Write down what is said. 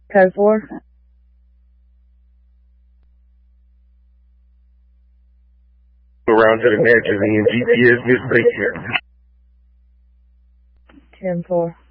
Code 4. Around to the matches and GPS this break here. 10-4.